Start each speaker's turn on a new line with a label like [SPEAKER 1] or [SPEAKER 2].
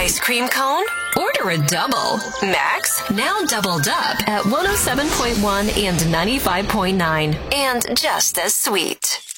[SPEAKER 1] ice cream cone? Order a double. Max, now doubled up at 107.1 and 95.9. And just as sweet.